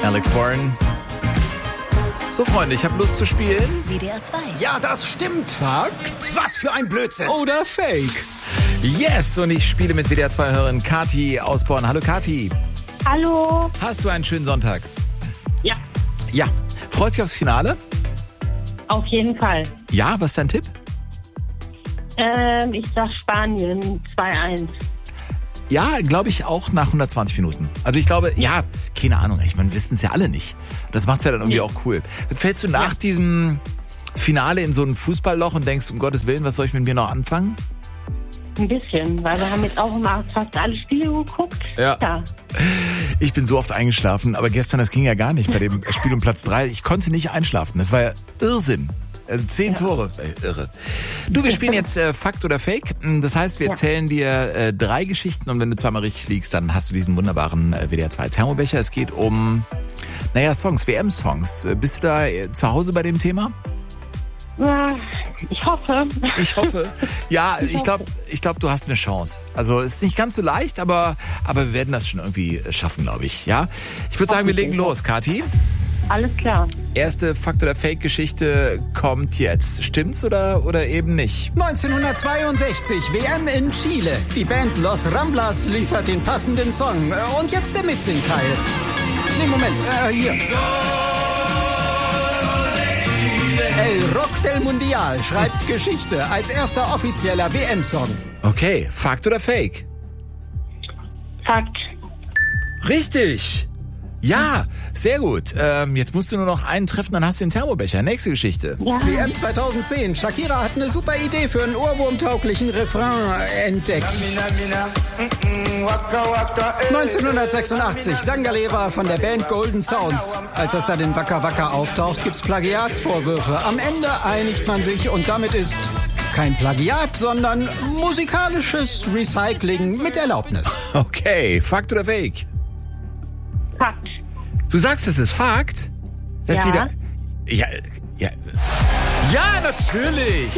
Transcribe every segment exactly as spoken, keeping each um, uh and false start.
Alex Warren. So, Freunde, ich habe Lust zu spielen. W D R zwei. Ja, das stimmt. Fakt Was für ein Blödsinn. oder Fake? Yes, und ich spiele mit W D R zwei-Hörerin Kathi aus Bonn. Hallo, Kathi. Hallo. Hast du einen schönen Sonntag? Ja, Ja. Freust dich aufs Finale? auf jeden Fall. Ja, was ist dein Tipp? Ähm, ich sag Spanien zwei eins. Ja, glaube ich auch nach hundertzwanzig Minuten. Also ich glaube, ja, keine Ahnung, ich meine, wissen es ja alle nicht. Das macht's ja dann irgendwie Nee. auch cool. Fällst du nach Ja. diesem Finale in so ein Fußballloch und denkst, um Gottes Willen, was soll ich mit mir noch anfangen? Ein bisschen, weil wir haben jetzt auch immer fast alle Spiele geguckt. Ja. ja. Ich bin so oft eingeschlafen, aber gestern, das ging ja gar nicht bei dem Spiel um Platz drei. Ich konnte nicht einschlafen. Das war ja Irrsinn. Also zehn Tore. Äh, irre. Du, wir spielen jetzt äh, Fakt oder Fake. Das heißt, wir Ja. erzählen dir äh, drei Geschichten und wenn du zweimal richtig liegst, dann hast du diesen wunderbaren äh, W D R zwei Thermobecher. Es geht um, naja, Songs, W M-Songs. Äh, Bist du da äh, zu Hause bei dem Thema? Ja, ich hoffe. Ich hoffe. Ja, ich glaube, ich glaub, du hast eine Chance. Also es ist nicht ganz so leicht, aber, aber wir werden das schon irgendwie schaffen, glaube ich. Ja. Ich würde sagen, wir legen los, Kathi. Alles klar. Erste Fakt- oder Fake-Geschichte kommt jetzt. Stimmt's oder, oder eben nicht? neunzehnhundertzweiundsechzig, W M in Chile. Die Band Los Ramblas liefert den passenden Song. Und jetzt der Mitsingteil. Nee, Moment, äh, hier. El Rock del Mundial schreibt Geschichte als erster offizieller W M-Song. Okay, Fakt oder Fake? Fakt. Richtig! Ja, sehr gut. Ähm, jetzt musst du nur noch einen treffen, dann hast du den Thermobecher. Nächste Geschichte. Ja. W M zweitausendzehn. Shakira hat eine super Idee für einen ohrwurmtauglichen Refrain entdeckt. neunzehnhundertsechsundachtzig. Sangalera von der Band Golden Sounds. Als das dann in Waka Waka auftaucht, gibt's Plagiatsvorwürfe. Am Ende einigt man sich und damit ist kein Plagiat, sondern musikalisches Recycling mit Erlaubnis. Okay, Fakt oder Fake? Fakt. Du sagst, es ist Fakt? Dass Ja. die da, ja, ja. Ja, natürlich!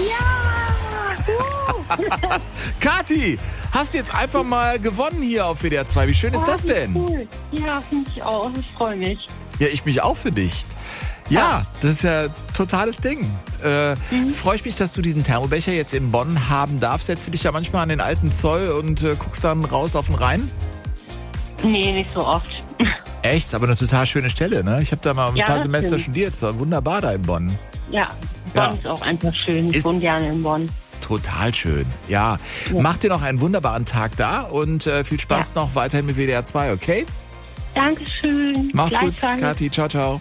Ja! Kathi, hast jetzt einfach mal gewonnen hier auf W D R zwei. Wie schön ist das denn? Cool. Ja, finde ich auch. Ich freue mich. Ja, ich mich auch für dich. Ja, das ist ja totales Ding. Äh, Freue ich mich, dass du diesen Thermobecher jetzt in Bonn haben darfst. Setzt du dich ja manchmal an den alten Zoll und äh, guckst dann raus auf den Rhein? Nee, nicht so oft. Echt? Ist aber eine total schöne Stelle, ne? Ich habe da mal ein Ja, paar das Semester stimmt. studiert. Es war wunderbar da in Bonn. Ja, Bonn Ja. ist auch einfach schön. Ich Ist- wohne gerne in Bonn. Total schön. Ja. Ja. Mach dir noch einen wunderbaren Tag da und äh, viel Spaß noch weiterhin mit W D R zwei, okay? Dankeschön. Mach's gut, Gleichfalls. Kathi. Ciao, ciao.